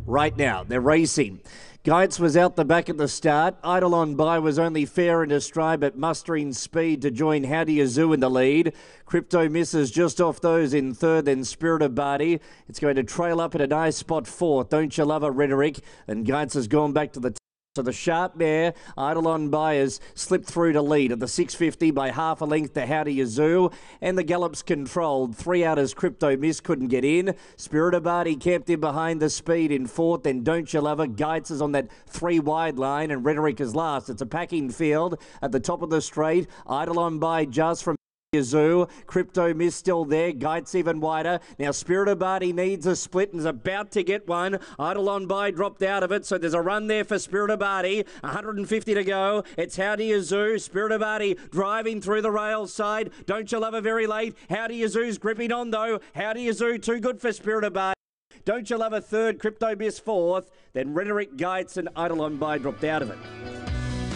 right now. They're racing. Geitz was out the back at the start. Idle on By was only fair into stride, but mustering speed to join Howdy Azoo in the lead. Crypto misses just off those in third, then Spirit of Barty. It's going to trail up at a nice spot fourth. Don't You Love a Rhetoric? And Geitz has gone back to the so the sharp mare, Idle on By, has slipped through to lead at the 650 by half a length to Howdy Azoo. And the gallop's controlled. 3 out as Crypto Miss couldn't get in. Spirit of Barty kept in behind the speed in fourth. Then Don't You Love Her? Geitz is on that 3 wide line and Rhetoric is last. It's a packing field at the top of the straight. Idle on By just from Azoo. Crypto Miss still there. Geitz even wider. Now Spirit of Barty needs a split and is about to get one. Idle on By dropped out of it, so there's a run there for Spirit of Barty. 150 to go. It's Howdy Azoo. Spirit of Barty driving through the rail side. Don't You Love Her very late. Howdy Azoo's gripping on though. Howdy Azoo too good for Spirit of Barty. Don't You Love Her third. Crypto Miss fourth. Then Rhetoric, Geitz and Idle on By dropped out of it.